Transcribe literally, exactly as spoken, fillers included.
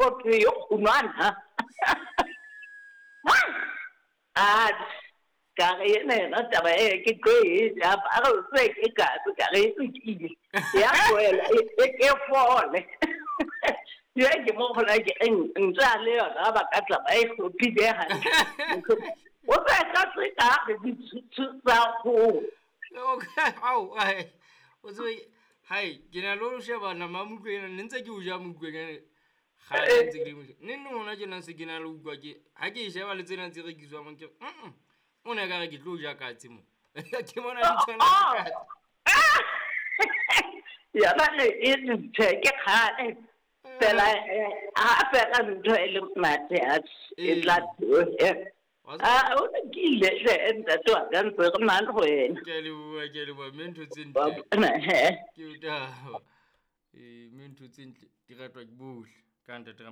kopi yo khunwana ah ka re ne na taba e ke go e ya ba go se ke ka se ka re se ke ya boela e ke fole ya ke mo gona ke ntsa le yona ba ka tla ba e go pide ha o ba ka se ka ke ditsu tsa go okay au ai o tso hai ke na lo sheba na mamukwe ne ntse ke o ja mukwe ga ga ntse ke mo ne no na ke na se ke na lo ukwa ke ha ke sheba le tsena ntse re ke tswa mo ke mm o ne ga re ke tlo ja ka tse mo ke mona di tsana ka ya ba le e ntse ke khale pela a pela ntho e le mate a e tla tsoe ah o ke ile le enta to ga ntse re mana go ena ke le bua ke le bua mentho tsentle ke uta e mentho tsentle di ratwa ke bohle ka ntate